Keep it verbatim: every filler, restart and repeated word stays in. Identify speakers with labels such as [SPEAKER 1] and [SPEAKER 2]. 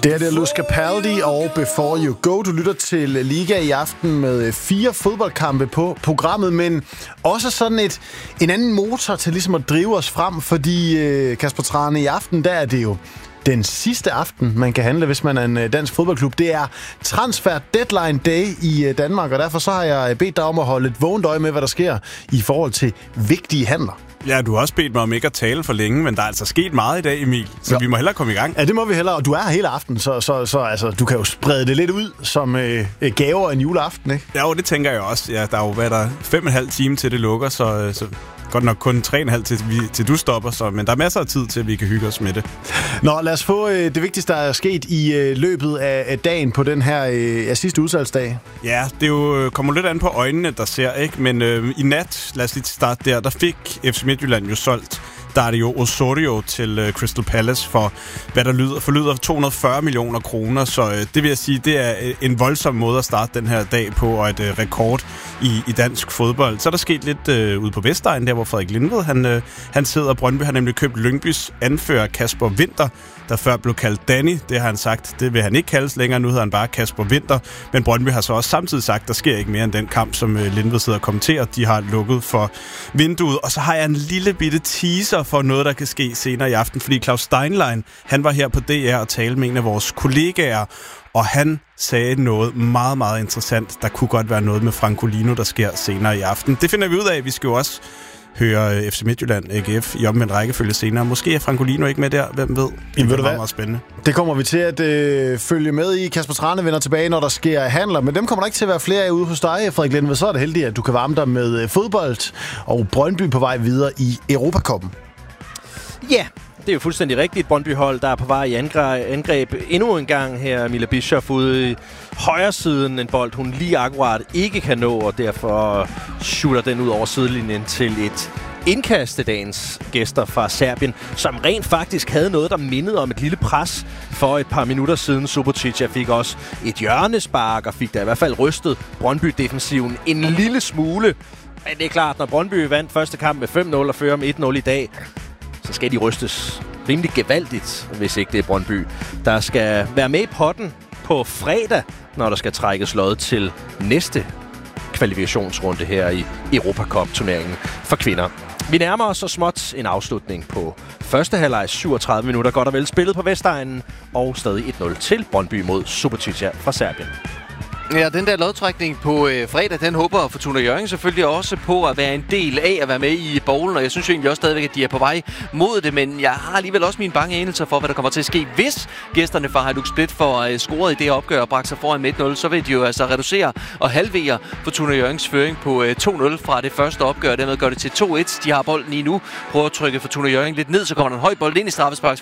[SPEAKER 1] Det er det Luz Capaldi og Before You Go. Du lytter til Liga i aften med fire fodboldkampe på programmet, men også sådan et, en anden motor til ligesom at drive os frem, fordi Kasper Trane, i aften, der er det jo den sidste aften, man kan handle, hvis man er en dansk fodboldklub. Det er transfer deadline day i Danmark, og derfor så har jeg bedt dig om at holde et vågent øje med, hvad der sker i forhold til vigtige handler.
[SPEAKER 2] Ja, du har også bedt mig om ikke at tale for længe, men der er altså sket meget i dag, Emil, så ja. Vi må hellere komme i gang.
[SPEAKER 1] Ja, det må vi hellere, og du er her hele aften, så, så, så altså, du kan jo sprede det lidt ud som øh, gaver en juleaften, ikke?
[SPEAKER 2] Ja, jo, det tænker jeg også. Ja, der er jo, hvad der fem og en halv time til det lukker, så, så godt nok kun tre og en halv til, til du stopper, så, men der er masser af tid til, at vi kan hygge os med det.
[SPEAKER 1] Nå, lad os få øh, det vigtigste, der er sket i øh, løbet af, af dagen på den her øh, ja, sidste udsalgsdag.
[SPEAKER 2] Ja, det er jo, kommer lidt an på øjnene, der ser, ikke? Men øh, i nat, lad os lige starte der, der fik F C Midtjylland jo solgt Dario Osorio til øh, Crystal Palace for, hvad der lyder, forlyder to hundrede og fyrre millioner kroner, så øh, det vil jeg sige, det er øh, en voldsom måde at starte den her dag på, og et øh, rekord i, i dansk fodbold. Så er der sket lidt øh, ude på Vestegnen, der hvor Frederik Lindved, han, øh, han sidder. Brøndby har nemlig købt Lyngbys anfører Kasper Winther, der før blev kaldt Danny. Det har han sagt, det vil han ikke kaldes længere, nu hedder han bare Kasper Winther. Men Brøndby har så også samtidig sagt, der sker ikke mere end den kamp, som øh, Lindved sidder og kommenterer. De har lukket for vinduet. Og så har jeg en lille bitte teaser for noget, der kan ske senere i aften, fordi Claus Steinlein, han var her på D R og talte med en af vores kollegaer, og han sagde noget meget, meget interessant. Der kunne godt være noget med Francolino, der sker senere i aften. Det finder vi ud af. Vi skal jo også høre F C Midtjylland, A G F, i omvendt rækkefølge senere. Måske er Francolino ikke med der, hvem ved? Det
[SPEAKER 1] ved
[SPEAKER 2] er meget, meget spændende.
[SPEAKER 1] Det kommer vi til at øh, følge med i. Kasper Trane vender tilbage, når der sker handler, men dem kommer der ikke til at være flere af ude hos dig, Frederik Lindved. Så er det heldigt, at du kan varme dig med fodbold og Brøndby på vej videre i Europacuppen.
[SPEAKER 3] Ja, det er jo fuldstændig rigtigt. Brøndby-hold, der er på vej i angreb, angreb endnu en gang her. Milla Bischoff ude i højre siden, en bold, hun lige akkurat ikke kan nå, og derfor shooter den ud over sidelinjen til et indkast af dagens gæster fra Serbien, som rent faktisk havde noget, der mindede om et lille pres for et par minutter siden. Subotica fik også et hjørnespark og fik da i hvert fald rystet Brøndby-defensiven en lille smule. Men det er klart, når Brøndby vandt første kamp med fem nul og fører med et nul i dag, så skal de rystes rimelig gevaldigt, hvis ikke det er Brøndby, der skal være med i potten på fredag, når der skal trækkes lod til næste kvalifikationsrunde her i Europa Cup-turneringen for kvinder. Vi nærmer os så småt en afslutning på første halvleg, syvogtredive minutter godt og vel spillet på Vestegnen, og stadig et nul til Brøndby mod Subotica fra Serbien.
[SPEAKER 4] Ja, den der lodtrækning på øh, fredag, den håber Fortuna Hjørring selvfølgelig også på at være en del af at være med i bowlen, og jeg synes jo egentlig også stadigvæk, at de er på vej mod det, men jeg har alligevel også mine bange anelser for, hvad der kommer til at ske, hvis gæsterne fra Hajduk Split får øh, scoret i det opgør og bragt sig foran med et nul, så vil de jo altså reducere og halvere Fortuna Hjørrings føring på øh, to nul fra det første opgør, dermed gør det til to et. De har bolden lige nu, prøver at trykke Fortuna Hjørring lidt ned, så kommer der en høj bold ind i straffesparks